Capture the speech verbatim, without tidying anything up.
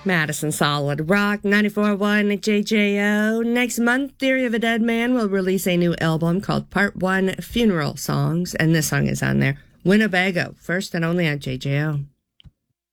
Madison Solid Rock, ninety-four point one J J O. Next month, Theory of a Dead Man will release a new album called Part one Funeral Songs, and this song is on there. Winnebago, first and only on J J O.